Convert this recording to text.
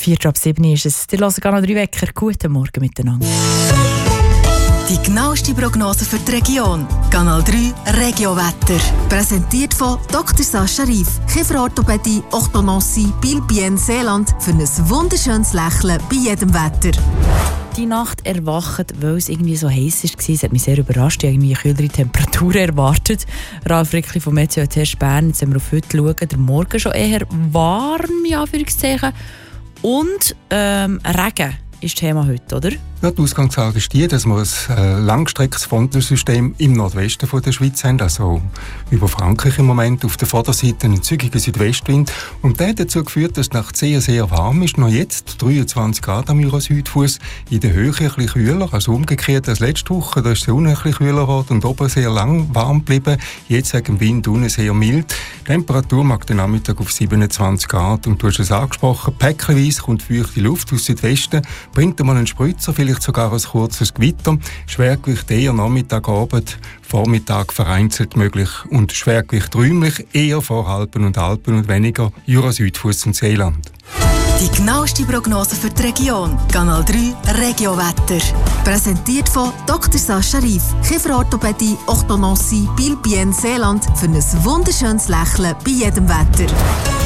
4:07 ist es. Ihr hört Kanal 3 Wecker. Guten Morgen miteinander. Die genaueste Prognose für die Region. Kanal 3 Regiowetter. Präsentiert von Dr. Sascha Rief. Kieferorthopädie, Orthodontie, Biel-Bienne, Seeland. Für ein wunderschönes Lächeln bei jedem Wetter. Die Nacht erwacht, weil es irgendwie so heiß war. Es hat mich sehr überrascht. Ich habe irgendwie eine kühlere Temperatur erwartet. Ralf Rickli vom Meteo Test Bern. Jetzt wenn wir auf heute schauen, der Morgen schon eher warm, in Anführungszeichen. Und Regen ist Thema heute, oder? Ja, die Ausgangslage ist die, dass wir ein Langstreckenfrontensystem im Nordwesten von der Schweiz haben, also über Frankreich im Moment, auf der Vorderseite einen zügigen Südwestwind. Und der hat dazu geführt, dass die Nacht sehr, sehr warm ist. Noch jetzt 23 Grad am Jura-Südfuss, in der Höhe ein bisschen kühler, also umgekehrt als letzte Woche. Da ist es unten ein bisschen kühler geworden und oben sehr lang warm geblieben. Jetzt wegen dem Wind unten sehr mild. Die Temperatur mag den Nachmittag auf 27 Grad. Und du hast es angesprochen, päckchenweise kommt feuchte Luft aus Südwesten, bringt einmal einen Spritzer, vielleicht sogar ein kurzes Gewitter. Schwergewicht eher Nachmittag, Abend, Vormittag vereinzelt möglich und Schwergewicht räumlich eher vor Alpen und weniger Jura-Südfuss und Seeland. Die genaueste Prognose für die Region. Kanal 3 Regiowetter. Präsentiert von Dr. Sascha Rief. Kieferorthopädie, Orthodontie, Biel-Bienne, Seeland. Für ein wunderschönes Lächeln bei jedem Wetter.